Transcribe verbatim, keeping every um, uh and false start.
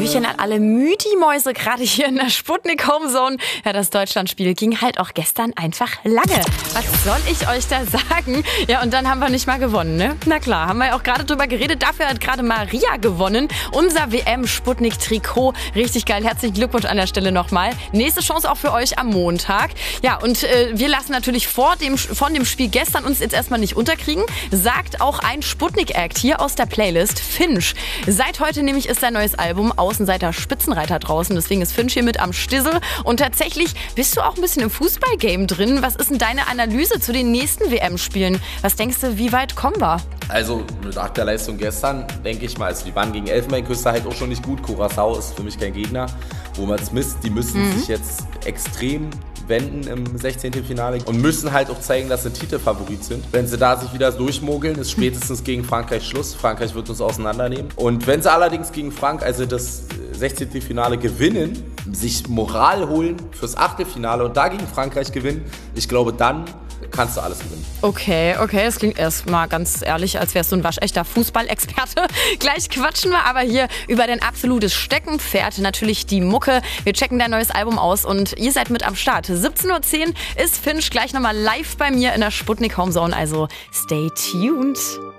Hallöchen an alle Müdi-Mäuse, gerade hier in der Sputnik Homezone. Ja, das Deutschlandspiel ging halt auch gestern einfach lange. Was soll ich euch da sagen? Ja, und dann haben wir nicht mal gewonnen, ne? Na klar, haben wir ja auch gerade drüber geredet. Dafür hat gerade Maria gewonnen. Unser W M-Sputnik-Trikot. Richtig geil. Herzlichen Glückwunsch an der Stelle nochmal. Nächste Chance auch für euch am Montag. Ja, und äh, wir lassen natürlich vor dem, von dem Spiel gestern uns jetzt erstmal nicht unterkriegen. Sagt auch ein Sputnik-Act hier aus der Playlist, Finch. Seit heute nämlich ist sein neues Album Außenseiter Spitzenreiter draußen. Deswegen ist Finch hier mit am Stissel. Und tatsächlich bist du auch ein bisschen im Fußballgame drin. Was ist denn deine Analyse zu den nächsten W M-Spielen? Was denkst du, wie weit kommen wir? Also nach der Leistung gestern, denke ich mal, also die waren gegen Elfenbeinküste halt auch schon nicht gut. Curaçao ist für mich kein Gegner, wo man es misst. Die müssen mhm. sich jetzt extrem wenden im sechzehnten Finale und müssen halt auch zeigen, dass sie Titelfavorit sind. Wenn sie da sich wieder durchmogeln, ist spätestens gegen Frankreich Schluss. Frankreich wird uns auseinandernehmen. Und wenn sie allerdings gegen Frank, also das sechzehnten Finale gewinnen, sich Moral holen fürs Achtelfinale und da gegen Frankreich gewinnen, ich glaube, dann kannst du alles gewinnen. Okay, okay, das klingt erstmal ganz ehrlich, als wärst du ein waschechter Fußballexperte. Gleich quatschen wir aber hier über dein absolutes Steckenpferd, natürlich die Mucke. Wir checken dein neues Album aus und ihr seid mit am Start. siebzehn Uhr zehn ist Finch gleich nochmal live bei mir in der Sputnik Homezone, also stay tuned.